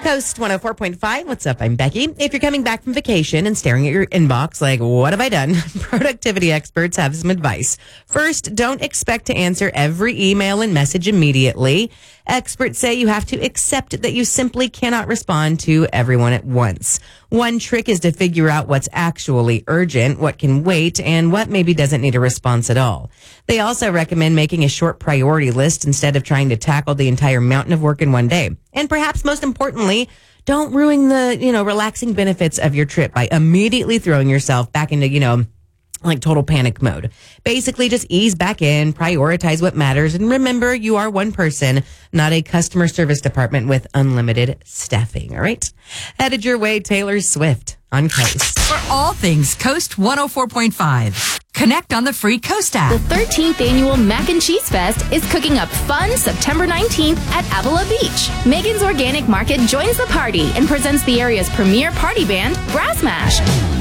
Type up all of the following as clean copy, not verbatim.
Coast 104.5. What's up? I'm Becky. If you're coming back from vacation and staring at your inbox like, what have I done? Productivity experts have some advice. First, don't expect to answer every email and message immediately. Experts say you have to accept that you simply cannot respond to everyone at once. One trick is to figure out what's actually urgent, what can wait, and what maybe doesn't need a response at all. They also recommend making a short priority list instead of trying to tackle the entire mountain of work in one day. And perhaps most importantly, don't ruin the, relaxing benefits of your trip by immediately throwing yourself back into, like total panic mode. Basically, just ease back in, prioritize what matters, and remember you are one person, not a customer service department with unlimited staffing. All right? Headed your way, Taylor Swift on Coast. For all things Coast 104.5, connect on the free Coast app. The 13th annual Mac and Cheese Fest is cooking up fun September 19th at Avila Beach. Megan's Organic Market joins the party and presents the area's premier party band, Brass Mash.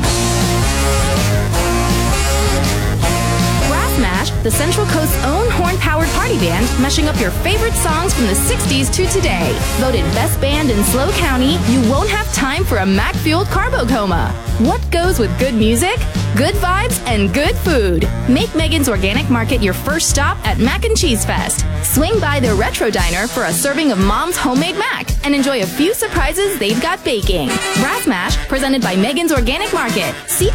Smash, the Central Coast's own horn-powered party band, meshing up your favorite songs from the 60s to today. Voted best band in SLO County, you won't have time for a Mac-fueled carbo coma. What goes with good music? Good vibes and good food. Make Megan's Organic Market your first stop at Mac and Cheese Fest. Swing by their Retro Diner for a serving of Mom's homemade mac and enjoy a few surprises they've got baking. Brass Mash, presented by Megan's Organic Market.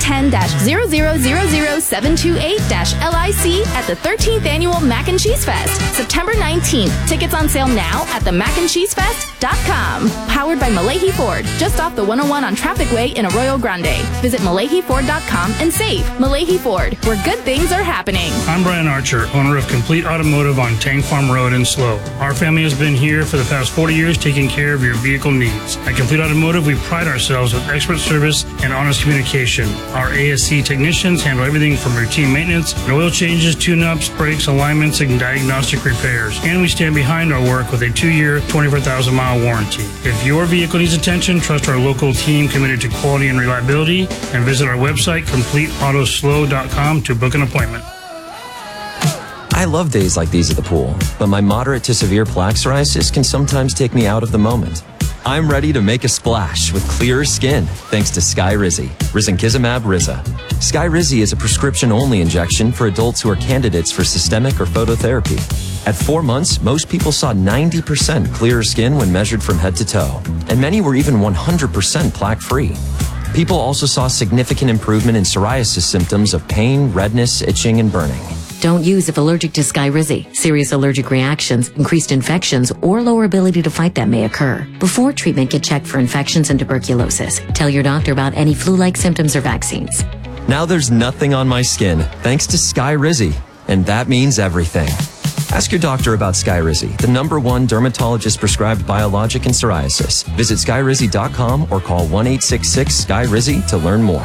C10-0000728-LIC at the 13th annual Mac and Cheese Fest, September 19th. Tickets on sale now at themacandcheesefest.com. Powered by Malahi Ford, just off the 101 on Traffic Way in Arroyo Grande. Visit MalahiFord.com and save. Malahi Ford, where good things are happening. I'm Brian Archer, owner of Complete Automotive on Tank Farm Road in SLO. Our family has been here for the past 40 years taking care of your vehicle needs. At Complete Automotive, we pride ourselves with expert service and honest communication. Our ASC technicians handle everything from routine maintenance, oil changes, tune-ups, brakes, alignments, and diagnostic repairs. And we stand behind our work with a 2-year, 24,000-mile warranty. If your vehicle needs attention, trust our local team committed to quality and reliability, and visit our website, CompleteAutosLO.com, to book an appointment. I love days like these at the pool, but my moderate to severe plaque psoriasis can sometimes take me out of the moment. I'm ready to make a splash with clearer skin thanks to Skyrizi, Risankizumab Riza. Skyrizi is a prescription-only injection for adults who are candidates for systemic or phototherapy. At 4 months, most people saw 90% clearer skin when measured from head to toe, and many were even 100% plaque-free. People also saw significant improvement in psoriasis symptoms of pain, redness, itching, and burning. Don't use if allergic to Skyrizi. Serious allergic reactions, increased infections, or lower ability to fight them may occur. Before treatment, get checked for infections and tuberculosis. Tell your doctor about any flu-like symptoms or vaccines. Now there's nothing on my skin thanks to Skyrizi, and that means everything. Ask your doctor about Skyrizi, the #1 dermatologist-prescribed biologic in psoriasis. Visit Skyrizi.com or call 1-866-SKY-RIZI to learn more.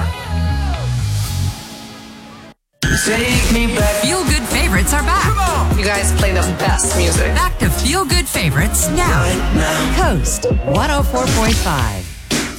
Take me back. Feel Good Favorites are back. Come on. You guys play the best music. Back to Feel Good Favorites now. Right now. Coast 104.5.